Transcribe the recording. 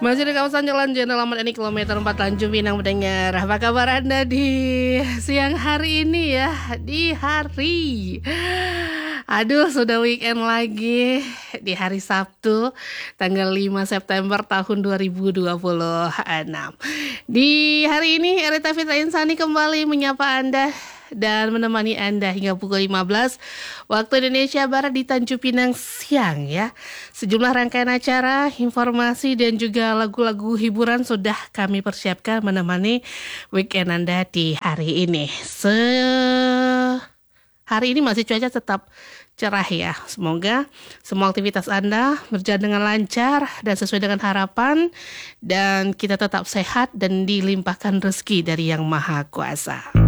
Masih di kawasan Jalan Jenderal Ahmad Yani kilometer 4 Tanjung Pinang mendengar. Apa kabar Anda di siang hari ini ya? Di hari sudah weekend lagi di hari Sabtu tanggal 5 September tahun 2026. Di hari ini Erita Fitra Insani kembali menyapa Anda dan menemani Anda hingga pukul 15 waktu Indonesia Barat di Tanjung Pinang siang ya. Sejumlah rangkaian acara, informasi dan juga lagu-lagu hiburan sudah kami persiapkan menemani weekend Anda di hari ini. Hari ini masih cuaca tetap cerah ya. Semoga semua aktivitas Anda berjalan dengan lancar dan sesuai dengan harapan dan kita tetap sehat dan dilimpahkan rezeki dari Yang Maha Kuasa.